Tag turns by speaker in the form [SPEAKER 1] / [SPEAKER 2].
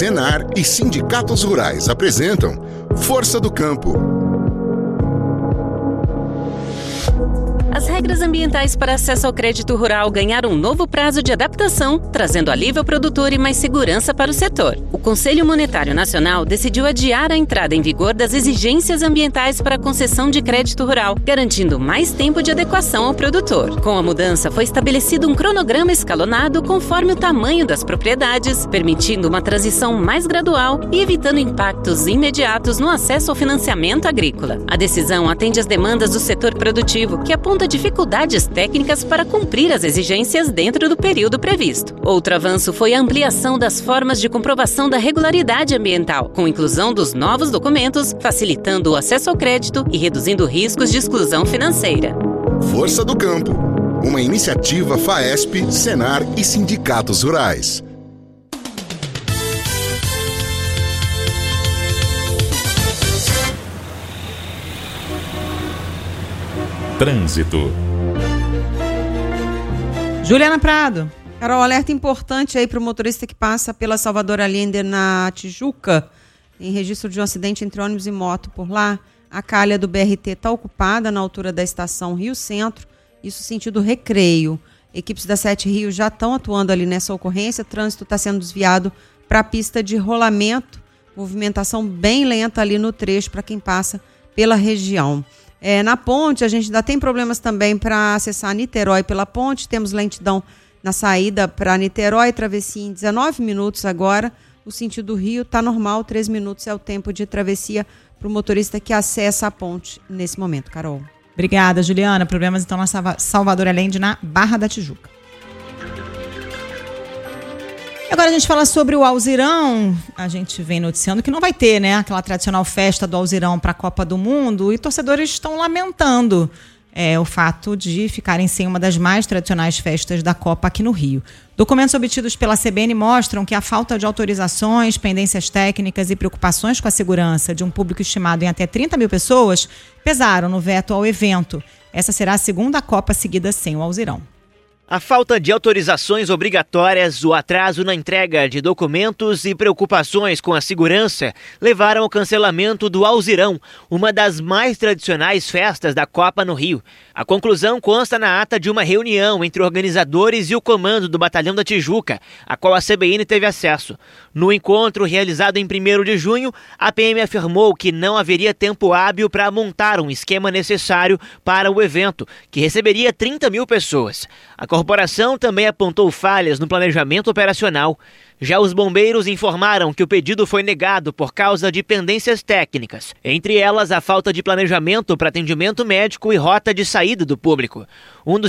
[SPEAKER 1] Senar e sindicatos rurais apresentam Força do Campo.
[SPEAKER 2] As regras ambientais para acesso ao crédito rural ganharam um novo prazo de adaptação, trazendo alívio ao produtor e mais segurança para o setor. O Conselho Monetário Nacional decidiu adiar a entrada em vigor das exigências ambientais para a concessão de crédito rural, garantindo mais tempo de adequação ao produtor. Com a mudança, foi estabelecido um cronograma escalonado conforme o tamanho das propriedades, permitindo uma transição mais gradual e evitando impactos imediatos no acesso ao financiamento agrícola. A decisão atende às demandas do setor produtivo, que aponta dificuldades técnicas para cumprir as exigências dentro do período previsto. Outro avanço foi a ampliação das formas de comprovação da regularidade ambiental, com inclusão dos novos documentos, facilitando o acesso ao crédito e reduzindo riscos de exclusão financeira.
[SPEAKER 1] Força do Campo, uma iniciativa FAESP, Senar e sindicatos rurais.
[SPEAKER 3] Trânsito.
[SPEAKER 4] Juliana Prado. Carol, alerta importante aí para o motorista que passa pela Salvador Allende na Tijuca. Tem registro de um acidente entre ônibus e moto por lá. A calha do BRT está ocupada na altura da estação Rio Centro, isso sentido Recreio. Equipes da 7 Rio já estão atuando ali nessa ocorrência. O trânsito está sendo desviado para a pista de rolamento. Movimentação bem lenta ali no trecho para quem passa pela região. Na ponte, a gente ainda tem problemas também para acessar Niterói pela ponte. Temos lentidão na saída para Niterói, travessia em 19 minutos agora. O sentido Rio está normal, 3 minutos é o tempo de travessia para o motorista que acessa a ponte nesse momento, Carol.
[SPEAKER 5] Obrigada, Juliana. Problemas então na Salvador Allende, na Barra da Tijuca. Agora a gente fala sobre o Alzirão. A gente vem noticiando que não vai ter, né, aquela tradicional festa do Alzirão para a Copa do Mundo, e torcedores estão lamentando o fato de ficarem sem uma das mais tradicionais festas da Copa aqui no Rio. Documentos obtidos pela CBN mostram que a falta de autorizações, pendências técnicas e preocupações com a segurança de um público estimado em até 30 mil pessoas pesaram no veto ao evento. Essa será a segunda Copa seguida sem o Alzirão.
[SPEAKER 6] A falta de autorizações obrigatórias, o atraso na entrega de documentos e preocupações com a segurança levaram ao cancelamento do Alzirão, uma das mais tradicionais festas da Copa no Rio. A conclusão consta na ata de uma reunião entre organizadores e o comando do Batalhão da Tijuca, a qual a CBN teve acesso. No encontro realizado em 1º de junho, a PM afirmou que não haveria tempo hábil para montar um esquema necessário para o evento, que receberia 30 mil pessoas. A corporação também apontou falhas no planejamento operacional. Já os bombeiros informaram que o pedido foi negado por causa de pendências técnicas, entre elas a falta de planejamento para atendimento médico e rota de saída do público. Um dos